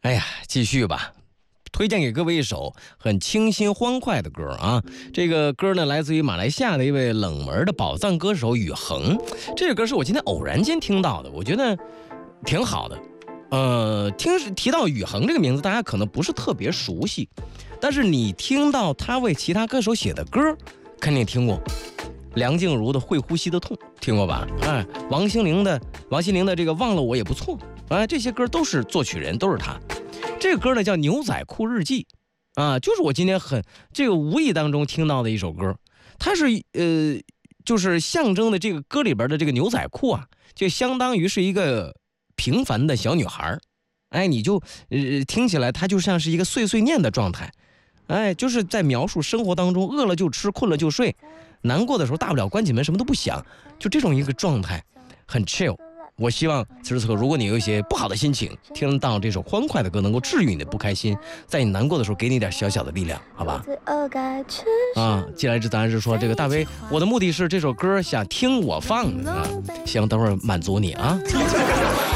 哎呀，继续吧。推荐给各位一首很清新欢快的歌啊！这个歌呢，来自于马来西亚的一位冷门的宝藏歌手宇恒。这个歌是我今天偶然间听到的，我觉得挺好的。提到宇恒这个名字，大家可能不是特别熟悉，但是你听到他为其他歌手写的歌，肯定听过。梁静茹的《会呼吸的痛》听过吧？哎，王心凌的这个《忘了我也不错》，哎，这些歌都是作曲人，都是他。这个歌呢叫《牛仔裤日记》，啊，就是我今天无意当中听到的一首歌，它是就是象征的这个歌里边的这个牛仔裤啊，就相当于是一个平凡的小女孩，哎，你就听起来它就像是一个碎碎念的状态，哎，就是在描述生活当中饿了就吃，困了就睡，难过的时候大不了关起门什么都不想，就这种一个状态，很 chill。我希望此时此刻，如果你有一些不好的心情，听到这首欢快的歌能够治愈你的不开心，在你难过的时候给你点小小的力量，好吧？啊，既然咱是说这个大威，我的目的是这首歌想听我放啊，希望等会儿满足你啊。